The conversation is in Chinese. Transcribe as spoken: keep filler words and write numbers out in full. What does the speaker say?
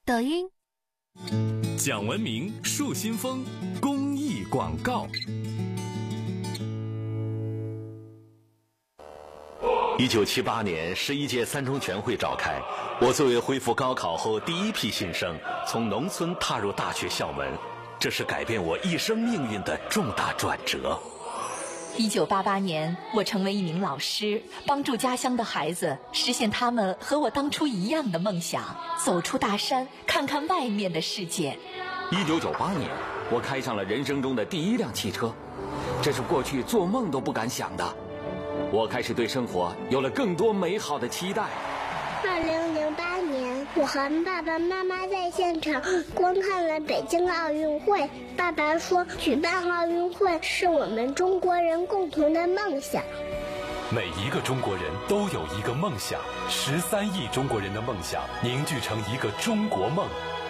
抖音。 讲文明树新风公益广告。 一九七八年，十一届三中全会召开，我作为恢复高考后第一批新生，从农村踏入大学校门，这是改变我一生命运的重大转折。 一九八八年，我成为一名老师，帮助家乡的孩子实现他们和我当初一样的梦想，走出大山，看看外面的世界。 一九九八年，我开上了人生中的第一辆汽车，这是过去做梦都不敢想的。我开始对生活有了更多美好的期待。 二零零八年，我和爸爸妈妈在现场观看了北京奥运会。爸爸说，举办奥运会是我们中国人共同的梦想。 每一个中国人都有一个梦想，十三亿中国人的梦想凝聚成一个中国梦。